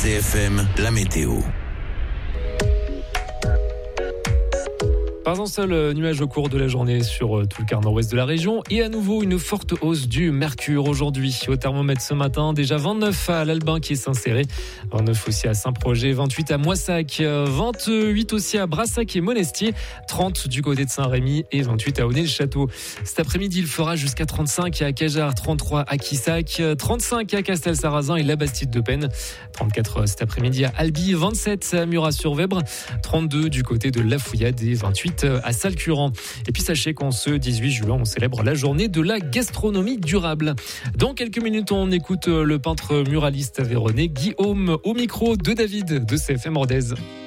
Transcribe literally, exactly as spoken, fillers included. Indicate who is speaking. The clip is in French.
Speaker 1: C F M, la météo.
Speaker 2: Pas un seul nuage au cours de la journée sur tout le quart nord-ouest de la région et à nouveau une forte hausse du mercure aujourd'hui. Au thermomètre ce matin, déjà vingt-neuf à l'Albin qui est Saint-Céré, vingt-neuf aussi à Saint-Projet, vingt-huit à Moissac, vingt-huit aussi à Brassac et Monestier, trente du côté de Saint-Rémy et vingt-huit à Aunay-le-Château. Cet après-midi, il fera jusqu'à trente-cinq à Cajarc, trente-trois à Quissac, trente-cinq à Castel-Sarrazin et la Bastide-de-Penne, trente-quatre cet après-midi à Albi, vingt-sept à Murat-sur-Vèbre, trente-deux du côté de La Fouillade et vingt-huit à Salcurant. Et puis sachez qu'en ce dix-huit juin, on célèbre la journée de la gastronomie durable. Dans quelques minutes, on écoute le peintre muraliste aveyronais Guillaume au micro de David de C F M Rodez.